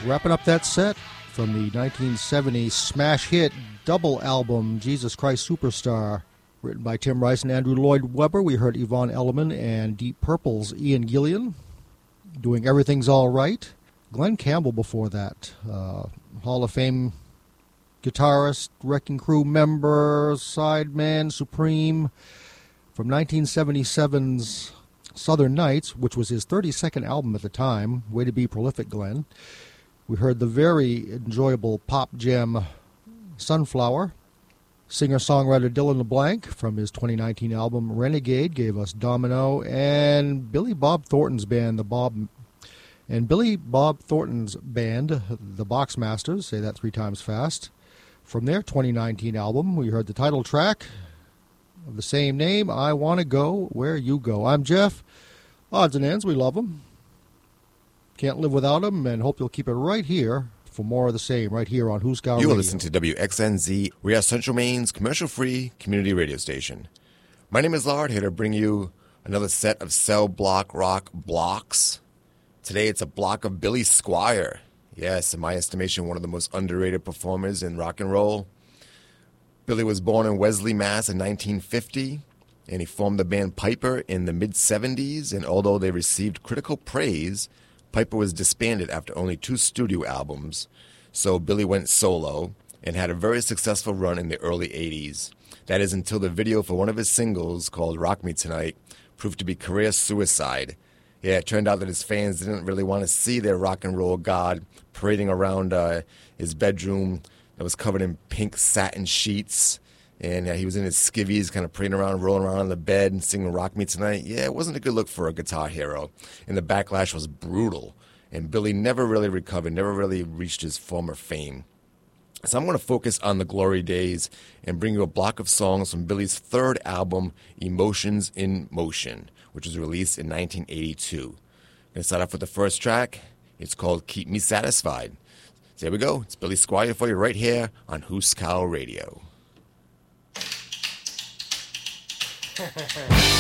Wrapping up that set from the 1970 smash hit double album Jesus Christ Superstar, written by Tim Rice and Andrew Lloyd Webber. We heard Yvonne Elliman and Deep Purple's Ian Gillan doing Everything's All Right. Glenn Campbell before that, Hall of Fame guitarist, Wrecking Crew member, sideman, Supreme, from 1977's Southern Nights, which was his 32nd album at the time. Way to be prolific, Glenn. We heard the very enjoyable pop gem Sunflower. Singer-songwriter Dylan LeBlanc from his 2019 album Renegade gave us Domino, and Billy Bob Thornton's band, the Boxmasters, say that 3 times fast. From their 2019 album, we heard the title track of the same name, I Want to Go Where You Go. I'm Jeff. Odds and ends, we love them. Can't live without them, and hope you'll keep it right here for more of the same, right here on Who's Got Radio. You are listening to WXNZ. We are Central Maine's commercial-free community radio station. My name is Lard, here to bring you another set of cell block rock blocks. Today it's a block of Billy Squier. Yes, in my estimation, one of the most underrated performers in rock and roll. Billy was born in Wesley, Mass. in 1950, and he formed the band Piper in the mid-'70s, and although they received critical praise, Piper was disbanded after only 2 studio albums, so Billy went solo and had a very successful run in the early 80s. That is until the video for one of his singles, called Rock Me Tonight, proved to be career suicide. Yeah, it turned out that his fans didn't really want to see their rock and roll god parading around his bedroom that was covered in pink satin sheets. And he was in his skivvies, kind of parading around, rolling around on the bed and singing Rock Me Tonight. Yeah, it wasn't a good look for a guitar hero. And the backlash was brutal. And Billy never really recovered, never really reached his former fame. So I'm going to focus on the glory days and bring you a block of songs from Billy's 3rd album, Emotions in Motion, which was released in 1982. I'm going to start off with the first track. It's called Keep Me Satisfied. So here we go. It's Billy Squier for you right here on Who's Cow Radio.